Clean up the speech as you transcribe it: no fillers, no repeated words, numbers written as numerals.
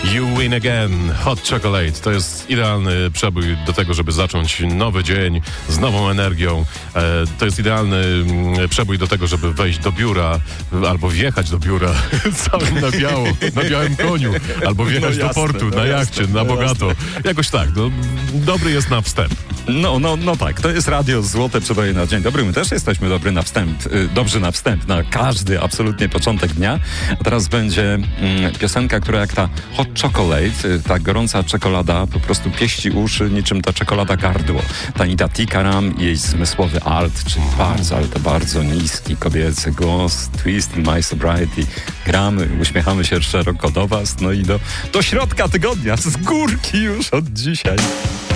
You Win Again, Hot Chocolate. To jest idealny przebój do tego, żeby zacząć nowy dzień z nową energią. To jest idealny przebój do tego, żeby wejść do biura albo wjechać do biura całym na biało, na białym koniu, albo wjechać do portu, na jachcie, na bogato. Jakoś tak, dobry jest na wstęp. No tak, to jest radio złote przeboje na dzień dobry. My też jesteśmy dobrzy na wstęp, na każdy absolutnie początek dnia. A teraz będzie piosenka, która jak ta Hot Chocolate, ta gorąca czekolada po prostu pieści uszy niczym ta czekolada gardło. Tanita Tikaram i jej zmysłowy alt, czyli bardzo niski kobiecy głos, Twist in My Sobriety. Gramy, uśmiechamy się szeroko do was, no i do środka tygodnia, z górki już od dzisiaj.